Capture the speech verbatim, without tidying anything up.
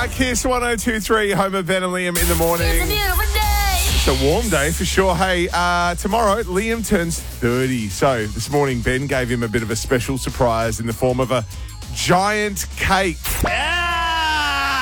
uh, Kiss one oh two three, home of Ben and Liam in the morning. It's a beautiful day. It's a warm day for sure. Hey, uh, tomorrow Liam turns thirty. So this morning Ben gave him a bit of a special surprise in the form of a giant cake. Yeah.